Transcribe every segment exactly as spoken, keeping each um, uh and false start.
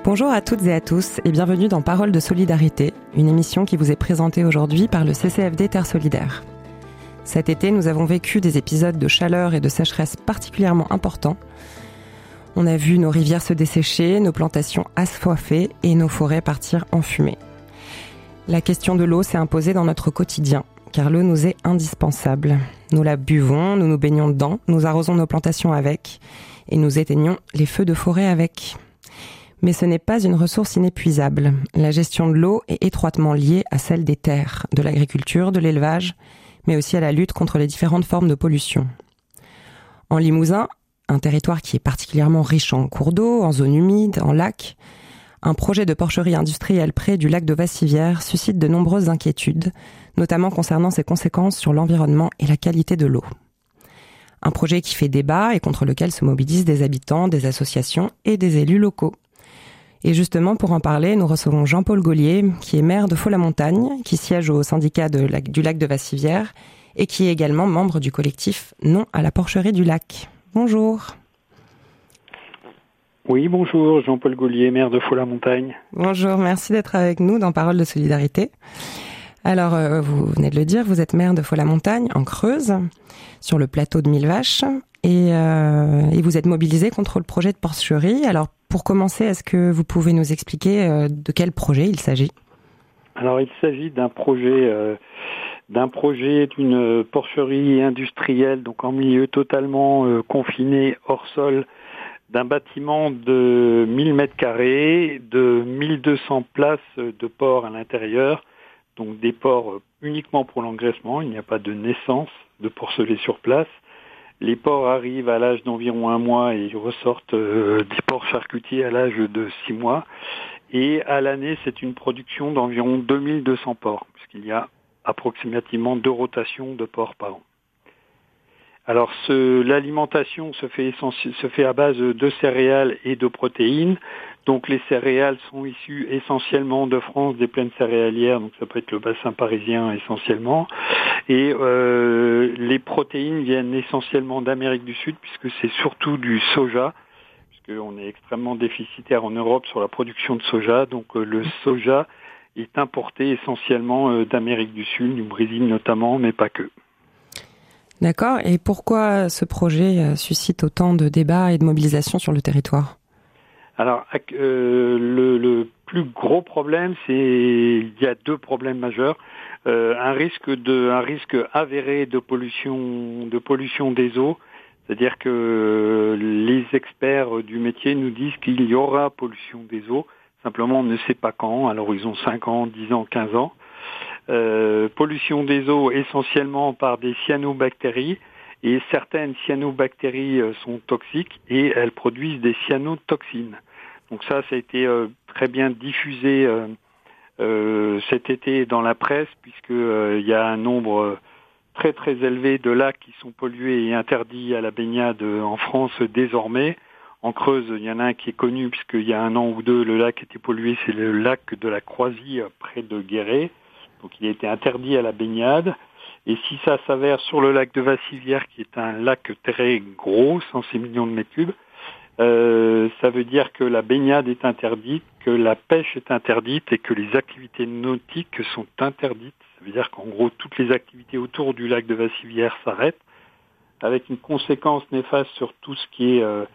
Bonjour à toutes et à tous et bienvenue dans Paroles de Solidarité, une émission qui vous est présentée aujourd'hui par le C C F D Terre Solidaire. Cet été, nous avons vécu des épisodes de chaleur et de sécheresse particulièrement importants. On a vu nos rivières se dessécher, nos plantations assoiffées et nos forêts partir en fumée. La question de l'eau s'est imposée dans notre quotidien, car l'eau nous est indispensable. Nous la buvons, nous nous baignons dedans, nous arrosons nos plantations avec, et nous éteignons les feux de forêt avec. Mais ce n'est pas une ressource inépuisable. La gestion de l'eau est étroitement liée à celle des terres, de l'agriculture, de l'élevage, mais aussi à la lutte contre les différentes formes de pollution. En Limousin, un territoire qui est particulièrement riche en cours d'eau, en zones humides, en lacs, un projet de porcherie industrielle près du lac de Vassivière suscite de nombreuses inquiétudes, notamment concernant ses conséquences sur l'environnement et la qualité de l'eau. Un projet qui fait débat et contre lequel se mobilisent des habitants, des associations et des élus locaux. Et justement, pour en parler, nous recevons Jean-Paul Gaulier, qui est maire de Faux-la-Montagne, qui siège au syndicat de la, du lac de Vassivière et qui est également membre du collectif Non à la porcherie du lac. Bonjour. Oui, bonjour, Jean-Paul Gaulier, maire de Faux-la-Montagne. Bonjour, merci d'être avec nous dans Paroles de Solidarité. Alors, euh, vous venez de le dire, vous êtes maire de Faux-la-Montagne, en Creuse, sur le plateau de Mille Vaches, et, euh, et vous êtes mobilisé contre le projet de porcherie. Alors, pour commencer, est-ce que vous pouvez nous expliquer euh, de quel projet il s'agit ? Alors, il s'agit d'un projet, euh, d'un projet d'une porcherie industrielle, donc en milieu totalement euh, confiné, hors sol, d'un bâtiment de mille mètres carrés, de mille deux cents places de porcs à l'intérieur, donc des porcs uniquement pour l'engraissement, il n'y a pas de naissance de porcelets sur place. Les porcs arrivent à l'âge d'environ un mois et ressortent euh, des porcs charcutiers à l'âge de six mois. Et à l'année, c'est une production d'environ deux mille deux cents porcs, puisqu'il y a approximativement deux rotations de porcs par an. Alors, ce, l'alimentation se fait, essenci- se fait à base de céréales et de protéines. Donc, les céréales sont issues essentiellement de France, des plaines céréalières, donc ça peut être le bassin parisien essentiellement. Et euh, les protéines viennent essentiellement d'Amérique du Sud, puisque c'est surtout du soja, puisqu'on est extrêmement déficitaire en Europe sur la production de soja. Donc, euh, le soja est importé essentiellement euh, d'Amérique du Sud, du Brésil notamment, mais pas que. D'accord. Et pourquoi ce projet suscite autant de débats et de mobilisation sur le territoire ? Alors, euh, le, le plus gros problème, c'est il y a deux problèmes majeurs. Euh, un risque de, un risque avéré de pollution, de pollution des eaux. C'est-à-dire que les experts du métier nous disent qu'il y aura pollution des eaux. Simplement, on ne sait pas quand, à l'horizon cinq ans, dix ans, quinze ans. Euh, pollution des eaux essentiellement par des cyanobactéries, et certaines cyanobactéries sont toxiques et elles produisent des cyanotoxines. Donc ça, ça a été euh, très bien diffusé euh, euh, cet été dans la presse, puisque euh, il y a un nombre très très élevé de lacs qui sont pollués et interdits à la baignade en France désormais. En Creuse, il y en a un qui est connu, puisqu'il y a un an ou deux, le lac était pollué, c'est le lac de la Croisie près de Guéret. Donc il a été interdit à la baignade. Et si ça s'avère sur le lac de Vassivière, qui est un lac très gros, cent six millions de mètres cubes, euh, ça veut dire que la baignade est interdite, que la pêche est interdite et que les activités nautiques sont interdites. Ça veut dire qu'en gros, toutes les activités autour du lac de Vassivière s'arrêtent, avec une conséquence néfaste sur tout ce qui est... Euh,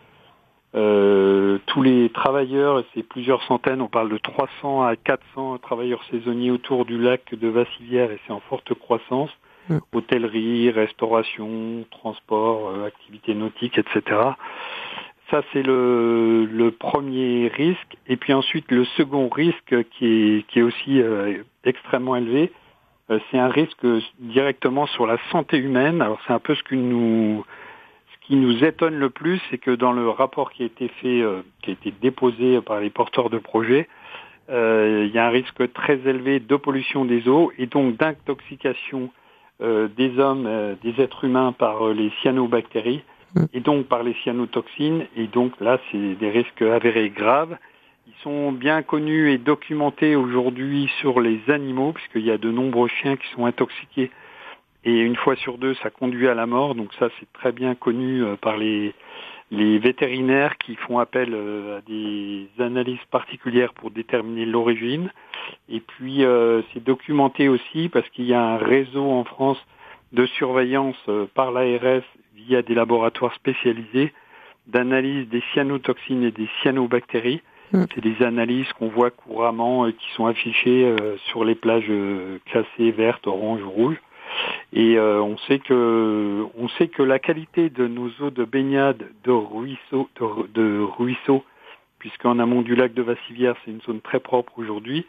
Euh, tous les travailleurs, c'est plusieurs centaines, on parle de trois cents à quatre cents travailleurs saisonniers autour du lac de Vassivière et c'est en forte croissance. Mmh. Hôtellerie, restauration, transport, euh, activités nautiques, et cetera. Ça, c'est le, le premier risque. Et puis ensuite, le second risque qui est, qui est aussi euh, extrêmement élevé, euh, c'est un risque directement sur la santé humaine. Alors, c'est un peu ce que nous... Ce qui nous étonne le plus, c'est que dans le rapport qui a été fait, euh, qui a été déposé par les porteurs de projets, euh, il y a un risque très élevé de pollution des eaux et donc d'intoxication euh, des hommes, euh, des êtres humains par euh, les cyanobactéries et donc par les cyanotoxines. Et donc là, c'est des risques avérés graves. Ils sont bien connus et documentés aujourd'hui sur les animaux, puisqu'il y a de nombreux chiens qui sont intoxiqués. Et une fois sur deux, ça conduit à la mort. Donc ça, c'est très bien connu euh, par les les vétérinaires qui font appel euh, à des analyses particulières pour déterminer l'origine. Et puis euh, c'est documenté aussi parce qu'il y a un réseau en France de surveillance euh, par l'A R S via des laboratoires spécialisés d'analyse des cyanotoxines et des cyanobactéries. Mmh. C'est des analyses qu'on voit couramment et qui sont affichées euh, sur les plages euh, classées vertes, orange, rouge. Et euh, on sait que on sait que la qualité de nos eaux de baignade de ruisseaux, de, de ruisseaux, puisqu'en amont du lac de Vassivière, c'est une zone très propre aujourd'hui.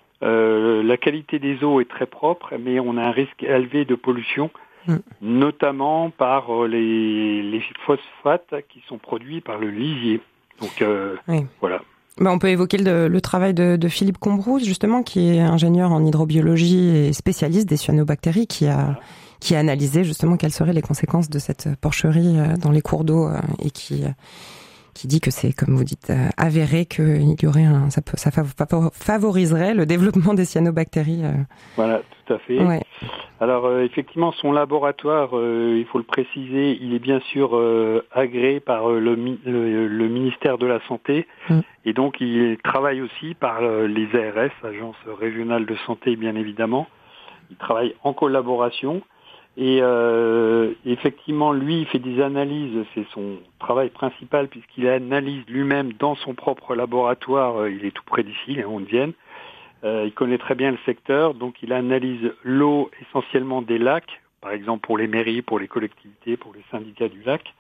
Euh, la qualité des eaux est très propre, mais on a un risque élevé de pollution, mmh. notamment par les, les phosphates qui sont produits par le lisier. Donc euh, oui. voilà. Ben, on peut évoquer le, le travail de, de Philippe Combrouse, justement, qui est ingénieur en hydrobiologie et spécialiste des cyanobactéries, qui a, qui a analysé justement quelles seraient les conséquences de cette porcherie dans les cours d'eau et qui, qui dit que c'est, comme vous dites, avéré qu'il y aurait un, ça, peut, ça favoriserait le développement des cyanobactéries. Voilà, tout à fait. Ouais. Alors euh, effectivement, son laboratoire, euh, il faut le préciser, il est bien sûr euh, agréé par euh, le, le, le ministère de la Santé, mmh. et donc il travaille aussi par euh, les A R S, Agence régionale de santé, bien évidemment. Il travaille en collaboration, et euh, effectivement, lui, il fait des analyses, c'est son travail principal, puisqu'il analyse lui-même dans son propre laboratoire, euh, il est tout près d'ici, hein, en Vienne. Euh, il connaît très bien le secteur, donc il analyse l'eau essentiellement des lacs, par exemple pour les mairies, pour les collectivités, pour les syndicats du lac.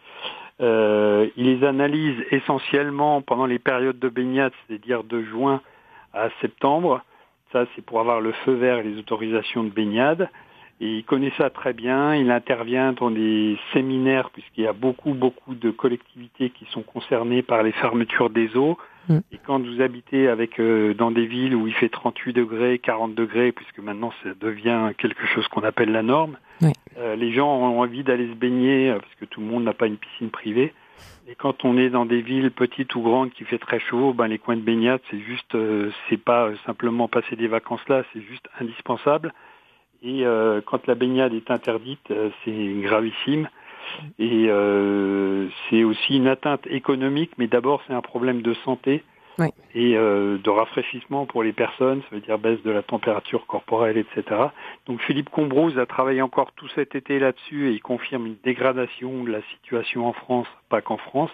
Euh, il les analyse essentiellement pendant les périodes de baignade, c'est-à-dire de juin à septembre. Ça, c'est pour avoir le feu vert et les autorisations de baignade. Et il connaît ça très bien. Il intervient dans des séminaires, puisqu'il y a beaucoup, beaucoup de collectivités qui sont concernées par les fermetures des eaux. Et quand vous habitez avec euh, dans des villes où il fait trente-huit degrés, quarante degrés, puisque maintenant ça devient quelque chose qu'on appelle la norme, oui. euh, les gens ont envie d'aller se baigner, euh, parce que tout le monde n'a pas une piscine privée. Et quand on est dans des villes petites ou grandes qui fait très chaud, ben les coins de baignade, c'est juste, euh, c'est pas euh, simplement passer des vacances là, c'est juste indispensable. Et euh, quand la baignade est interdite, euh, c'est gravissime. Et euh, c'est aussi une atteinte économique, mais d'abord c'est un problème de santé oui. et euh, de rafraîchissement pour les personnes, ça veut dire baisse de la température corporelle, et cetera. Donc Philippe Combrouse a travaillé encore tout cet été là-dessus et il confirme une dégradation de la situation en France, pas qu'en France.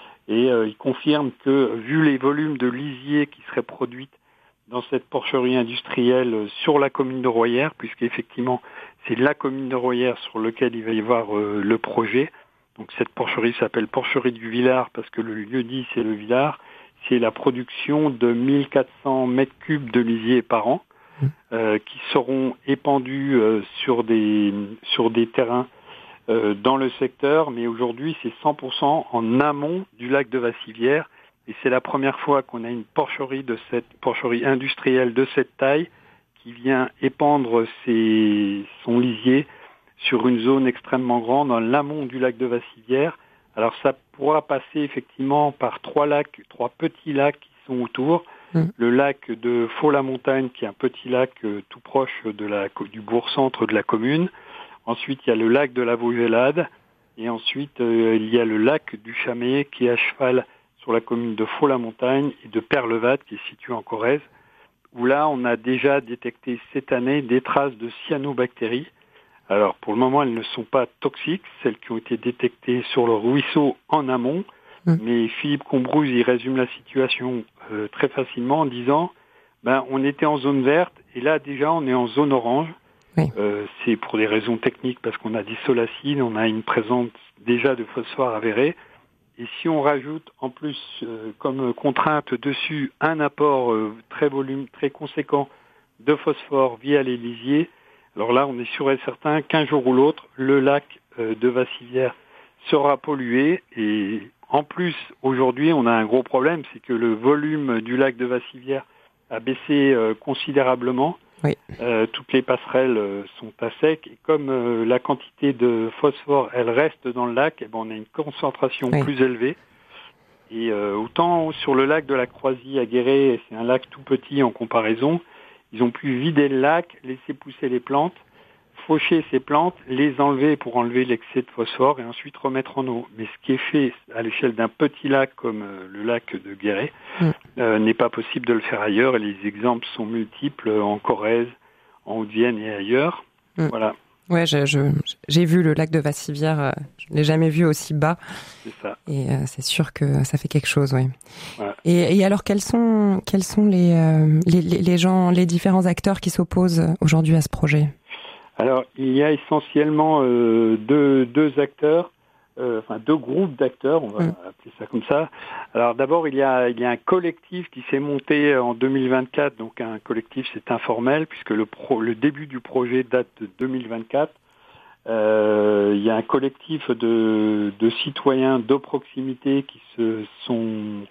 Et euh, il confirme que vu les volumes de lisier qui seraient produits dans cette porcherie industrielle sur la commune de Royères, puisqu'effectivement c'est la commune de Royères sur laquelle il va y avoir euh, le projet. Donc cette porcherie s'appelle Porcherie du Villard parce que le lieu dit c'est le Villard. C'est la production de mille quatre cents mètres cubes de lisier par an euh, qui seront épandus euh, sur des sur des terrains euh, dans le secteur. Mais aujourd'hui c'est cent pour cent en amont du lac de Vassivière. Et c'est la première fois qu'on a une porcherie de cette porcherie industrielle de cette taille qui vient épandre ses, son lisier sur une zone extrêmement grande dans l'amont du lac de Vassivière. Alors ça pourra passer effectivement par trois lacs, trois petits lacs qui sont autour. Mmh. Le lac de Faux-la-Montagne qui est un petit lac euh, tout proche de la, du bourg-centre de la commune. Ensuite il y a le lac de la Vaugélade et ensuite euh, il y a le lac du Chamet qui est à cheval sur la commune de Faux-la-Montagne et de Perlevade qui est située en Corrèze, où là on a déjà détecté cette année des traces de cyanobactéries. Alors pour le moment elles ne sont pas toxiques, celles qui ont été détectées sur le ruisseau en amont, mmh. mais Philippe Combrouse il résume la situation euh, très facilement en disant ben on était en zone verte et là déjà on est en zone orange. Oui. Euh, c'est pour des raisons techniques parce qu'on a des solacines, on a une présence déjà de phosphore avérée. Et si on rajoute en plus euh, comme contrainte dessus un apport euh, très volume, très conséquent de phosphore via les lisiers, alors là on est sûr et certain qu'un jour ou l'autre, le lac euh, de Vassivière sera pollué. Et en plus, aujourd'hui, on a un gros problème, c'est que le volume du lac de Vassivière a baissé euh, considérablement. Oui. Euh, toutes les passerelles euh, sont à sec et comme euh, la quantité de phosphore elle reste dans le lac, eh ben, on a une concentration oui. plus élevée. Et euh, autant sur le lac de la Croisie à Guéret, c'est un lac tout petit en comparaison, ils ont pu vider le lac, laisser pousser les plantes. faucher ces plantes, les enlever pour enlever l'excès de phosphore et ensuite remettre en eau. Mais ce qui est fait à l'échelle d'un petit lac comme euh, le lac de Guéret mmh. euh, n'est pas possible de le faire ailleurs. Et les exemples sont multiples en Corrèze, en Haute-Vienne et ailleurs. Mmh. Voilà. Ouais, je, je, j'ai vu le lac de Vassivière, euh, je ne l'ai jamais vu aussi bas. C'est ça. Et euh, c'est sûr que ça fait quelque chose, oui. Voilà. Et, et alors, quels sont, quels sont les, euh, les, les gens, les différents acteurs qui s'opposent aujourd'hui à ce projet ? Alors, il y a essentiellement euh, deux, deux acteurs, euh, enfin deux groupes d'acteurs, on va mmh. appeler ça comme ça. Alors d'abord, il y a, il y a un collectif qui s'est monté en deux mille vingt-quatre, donc un collectif, c'est informel, puisque le, pro, le début du projet date de deux mille vingt-quatre. Euh, il y a un collectif de, de citoyens de proximité qui se sont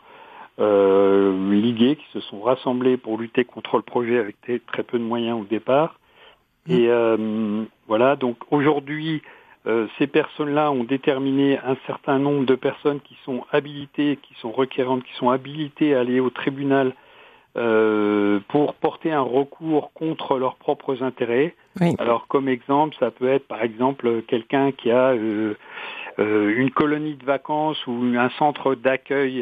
euh, ligués, qui se sont rassemblés pour lutter contre le projet avec très, très peu de moyens au départ. Et euh, voilà, donc aujourd'hui, euh, ces personnes-là ont déterminé un certain nombre de personnes qui sont habilitées, qui sont requérantes, qui sont habilitées à aller au tribunal euh, pour porter un recours contre leurs propres intérêts. Oui. Alors comme exemple, ça peut être par exemple quelqu'un qui a euh, euh, une colonie de vacances ou un centre d'accueil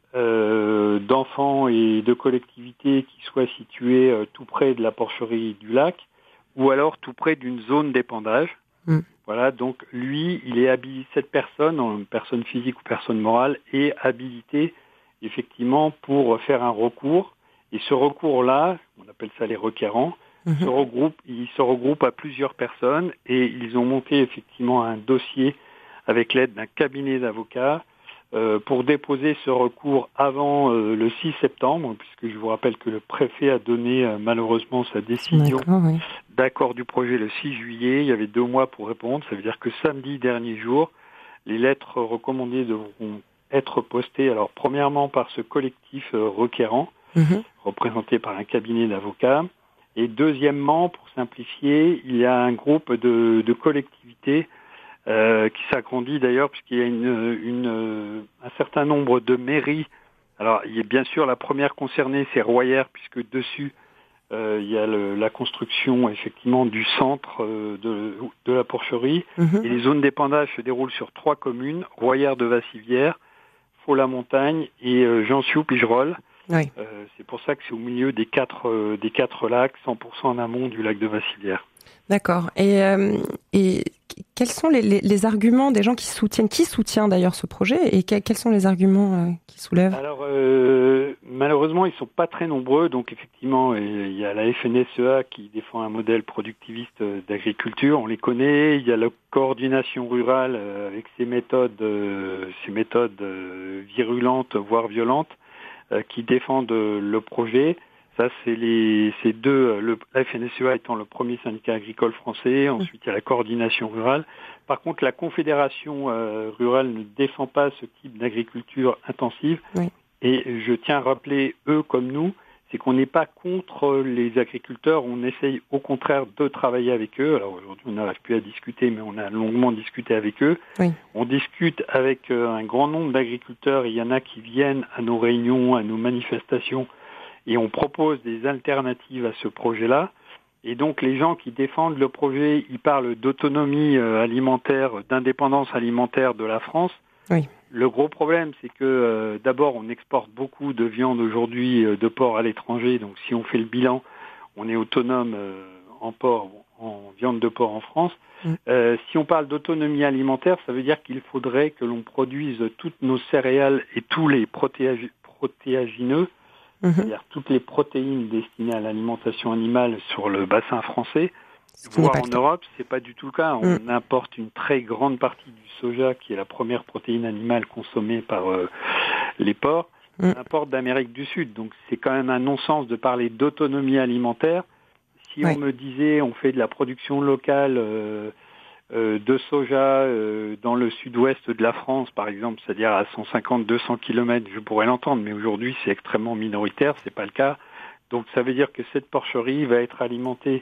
euh, d'enfants et de collectivités qui soit situé euh, tout près de la porcherie du lac, ou alors tout près d'une zone d'épandage. Mm. Voilà, donc lui, il est habilité, cette personne, personne physique ou personne morale, est habilitée effectivement pour faire un recours. Et ce recours-là, on appelle ça les requérants, mm-hmm. se regroupe, ils se regroupent à plusieurs personnes et ils ont monté effectivement un dossier avec l'aide d'un cabinet d'avocats euh, pour déposer ce recours avant euh, le six septembre, puisque je vous rappelle que le préfet a donné euh, malheureusement sa décision oui. d'accord du projet le six juillet. Il y avait deux mois pour répondre. Ça veut dire que samedi dernier jour, les lettres recommandées devront être postées. Alors premièrement par ce collectif euh, requérant, mmh. représenté par un cabinet d'avocats. Et deuxièmement, pour simplifier, il y a un groupe de, de collectivités Euh, qui s'agrandit d'ailleurs puisqu'il y a une, une, un certain nombre de mairies. Alors, il y a bien sûr la première concernée, c'est Royères, puisque dessus, euh, il y a le, la construction effectivement du centre euh, de, de la porcherie. Mmh. Et les zones d'épandage se déroulent sur trois communes, Royères de Vassivière, Faux-la-Montagne et euh, Jansiou-Pigerolles. Oui. Euh, c'est pour ça que c'est au milieu des quatre, euh, des quatre lacs, cent pour cent en amont du lac de Vassivière. D'accord. Et, euh, et quels sont les, les, les arguments des gens qui soutiennent, qui soutient d'ailleurs ce projet, et que, quels sont les arguments euh, qui soulèvent ? Alors, euh, malheureusement, ils sont pas très nombreux. Donc, effectivement, il y a la F N S E A qui défend un modèle productiviste d'agriculture. On les connaît. Il y a la coordination rurale avec ses méthodes, euh, ses méthodes euh, virulentes, voire violentes, euh, qui défendent le projet. Ça, c'est les, c'est deux, le, la F N S E A étant le premier syndicat agricole français. Ensuite, il y a la coordination rurale. Par contre, la Confédération euh, rurale ne défend pas ce type d'agriculture intensive. Oui. Et je tiens à rappeler, eux comme nous, c'est qu'on n'est pas contre les agriculteurs. On essaye au contraire de travailler avec eux. Alors aujourd'hui, on n'arrive plus à discuter, mais on a longuement discuté avec eux. Oui. On discute avec euh, un grand nombre d'agriculteurs. Il y en a qui viennent à nos réunions, à nos manifestations. Et on propose des alternatives à ce projet-là. Et donc les gens qui défendent le projet, ils parlent d'autonomie alimentaire, d'indépendance alimentaire de la France. Oui. Le gros problème, c'est que euh, d'abord, on exporte beaucoup de viande aujourd'hui euh, de porc à l'étranger. Donc si on fait le bilan, on est autonome euh, en porc, en viande de porc en France. Mm. Euh, si on parle d'autonomie alimentaire, ça veut dire qu'il faudrait que l'on produise toutes nos céréales et tous les protéagi- protéagineux, Mmh. c'est-à-dire toutes les protéines destinées à l'alimentation animale sur le bassin français, voire en Europe, c'est pas du tout le cas. On mmh. importe une très grande partie du soja, qui est la première protéine animale consommée par euh, les porcs, mmh. on importe d'Amérique du Sud. Donc c'est quand même un non-sens de parler d'autonomie alimentaire. Si oui. on me disait on fait de la production locale euh, euh, de soja euh, dans le sud-ouest de la France, par exemple, c'est-à-dire à cent cinquante à deux cents kilomètres, je pourrais l'entendre, mais aujourd'hui c'est extrêmement minoritaire, c'est pas le cas. Donc ça veut dire que cette porcherie va être alimentée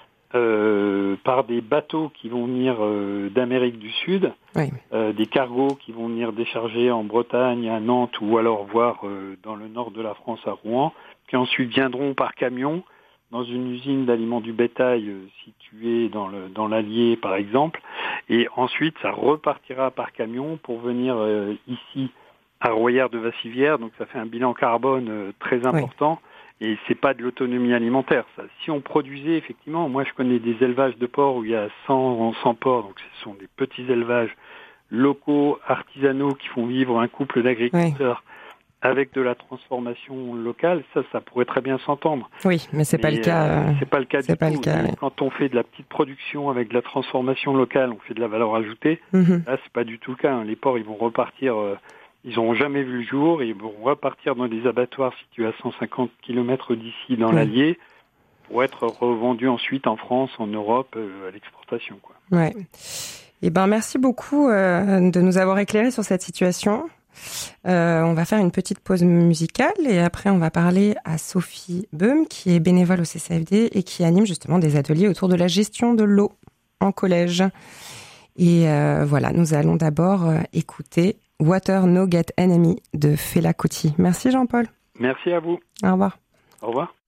euh, par des bateaux qui vont venir euh, d'Amérique du Sud, oui. euh, des cargos qui vont venir décharger en Bretagne, à Nantes, ou alors voir euh, dans le nord de la France à Rouen, qui ensuite viendront par camion dans une usine d'aliments du bétail euh, située dans le dans l'Allier par exemple, et ensuite ça repartira par camion pour venir euh, ici à Royères de Vassivière, donc ça fait un bilan carbone euh, très important. Oui. Et c'est pas de l'autonomie alimentaire, ça. Si on produisait, effectivement, moi je connais des élevages de porcs où il y a cent, cent porcs, donc ce sont des petits élevages locaux, artisanaux, qui font vivre un couple d'agriculteurs oui. avec de la transformation locale, ça, ça pourrait très bien s'entendre. Oui, mais c'est mais pas le cas. Euh, c'est pas le cas c'est du pas tout. Le cas, oui. Quand on fait de la petite production avec de la transformation locale, on fait de la valeur ajoutée. Mm-hmm. Là, c'est pas du tout le cas. Les porcs, ils vont repartir... Euh, Ils n'auront jamais vu le jour et ils vont repartir dans des abattoirs situés à cent cinquante kilomètres d'ici, dans oui. l'Allier, pour être revendus ensuite en France, en Europe, euh, à l'exportation, quoi. Ouais. Eh ben, merci beaucoup euh, de nous avoir éclairé sur cette situation. Euh, on va faire une petite pause musicale et après on va parler à Sophie Beum, qui est bénévole au C C F D et qui anime justement des ateliers autour de la gestion de l'eau en collège. Et euh, voilà, nous allons d'abord euh, écouter Water No Get Enemy de Fela Kuti. Merci Jean-Paul. Merci à vous. Au revoir. Au revoir.